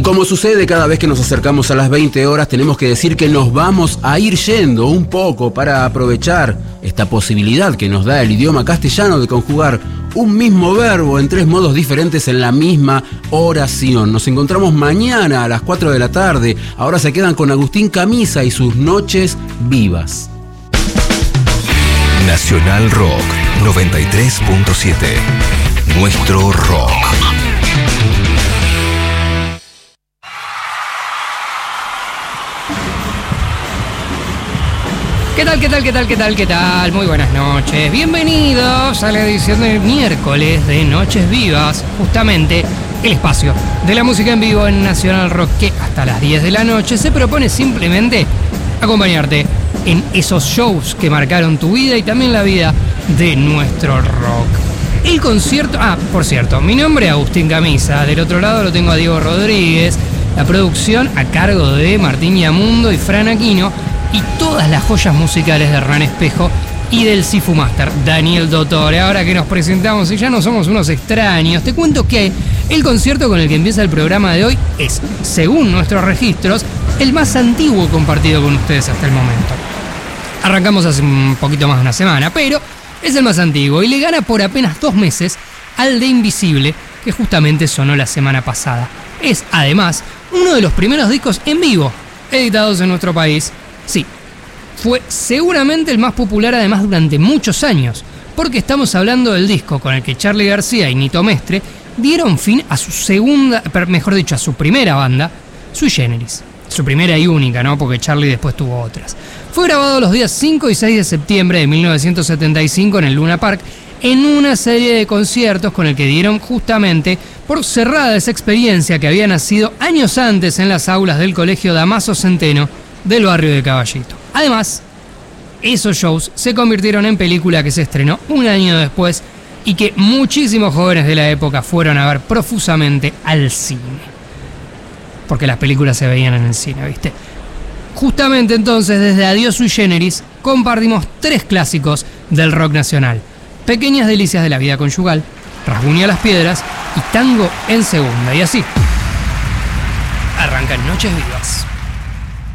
Y como sucede cada vez que nos acercamos a las 20 horas, tenemos que decir que nos vamos a ir yendo un poco para aprovechar esta posibilidad que nos da el idioma castellano de conjugar un mismo verbo en 3 modos diferentes en la misma oración. Nos encontramos mañana a las 4 de la tarde. Ahora se quedan con Agustín Camisa y sus Noches Vivas. Nacional Rock 93.7. Nuestro rock. ¿Qué tal? Muy buenas noches. Bienvenidos a la edición del miércoles de Noches Vivas, justamente el espacio de la música en vivo en Nacional Rock, que hasta las 10 de la noche se propone simplemente acompañarte en esos shows que marcaron tu vida y también la vida de nuestro rock. El concierto... por cierto, mi nombre es Agustín Camisa, del otro lado lo tengo a Diego Rodríguez, la producción a cargo de Martín Yamundo y Fran Aquino, y todas las joyas musicales de Hernán Espejo y del Sifu Master, Daniel Dottore. Ahora que nos presentamos y ya no somos unos extraños, te cuento que el concierto con el que empieza el programa de hoy es, según nuestros registros, el más antiguo compartido con ustedes hasta el momento. Arrancamos hace un poquito más de una semana, pero es el más antiguo y le gana por apenas 2 meses al de Invisible, que justamente sonó la semana pasada. Es, además, uno de los primeros discos en vivo editados en nuestro país. Sí, fue seguramente el más popular además durante muchos años, porque estamos hablando del disco con el que Charly García y Nito Mestre dieron fin a su a su primera banda, Sui Generis. Su primera y única, ¿no? Porque Charly después tuvo otras. Fue grabado los días 5 y 6 de septiembre de 1975 en el Luna Park, en una serie de conciertos con el que dieron justamente por cerrada esa experiencia que había nacido años antes en las aulas del Colegio Damaso Centeno del barrio de Caballito. Además, esos shows se convirtieron en película que se estrenó un año después y que muchísimos jóvenes de la época fueron a ver profusamente al cine. Porque las películas se veían en el cine, ¿viste? Justamente entonces, desde Adiós Sui Generis, compartimos 3 clásicos del rock nacional: Pequeñas delicias de la vida conyugal, Rasguña las piedras y Tango en segunda. Y así arrancan Noches Vivas.